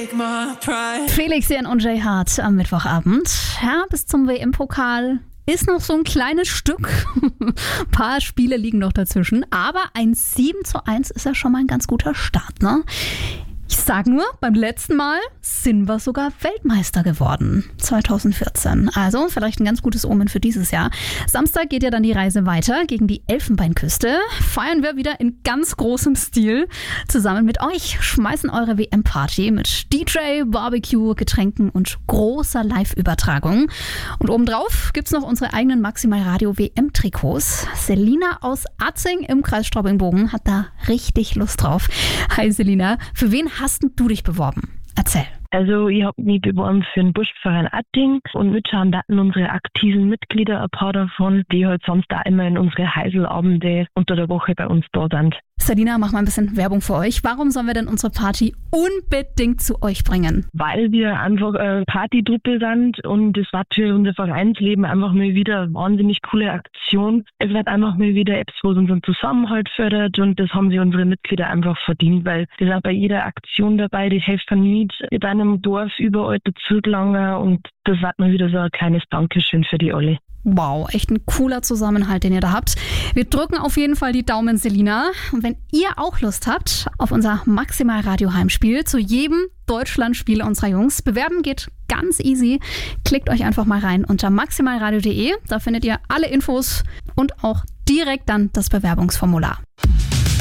Felix Jan und Jay Hart am Mittwochabend. Ja, bis zum WM-Pokal ist noch so ein kleines Stück. Ein paar Spiele liegen noch dazwischen. Aber ein 7:1 ist ja schon mal ein ganz guter Start, ne? Ich sag nur, beim letzten Mal sind wir sogar Weltmeister geworden. 2014. Also vielleicht ein ganz gutes Omen für dieses Jahr. Samstag geht ja dann die Reise weiter gegen die Elfenbeinküste. Feiern wir wieder in ganz großem Stil. Zusammen mit euch schmeißen eure WM-Party mit DJ, Barbecue, Getränken und großer Live-Übertragung. Und obendrauf gibt's noch unsere eigenen Maximal Radio WM-Trikots. Selina aus Atzing im Kreis Straubing-Bogen hat da richtig Lust drauf. Hi Selina, für wen hast du dich beworben? Erzähl. Also ich habe mich beworben für den Buschverein Atting und mitschauen hatten unsere aktiven Mitglieder, ein paar davon, die halt sonst auch immer in unsere Heiselabende unter der Woche bei uns da sind. Selina, mach mal ein bisschen Werbung für euch. Warum sollen wir denn unsere Party unbedingt zu euch bringen? Weil wir einfach eine Partytruppe sind und das war für unser Vereinsleben einfach mal wieder eine wahnsinnig coole Aktion. Es wird einfach mal wieder etwas, was unseren Zusammenhalt fördert und das haben sich unsere Mitglieder einfach verdient, weil die sind bei jeder Aktion dabei, die helfen mit in einem Dorf überall dazu gelangen und das wird mal wieder so ein kleines Dankeschön für die alle. Wow, echt ein cooler Zusammenhalt, den ihr da habt. Wir drücken auf jeden Fall die Daumen, Selina. Und wenn ihr auch Lust habt auf unser Maximal Radio Heimspiel zu jedem Deutschlandspiel unserer Jungs, bewerben geht ganz easy. Klickt euch einfach mal rein unter maximalradio.de. Da findet ihr alle Infos und auch direkt dann das Bewerbungsformular.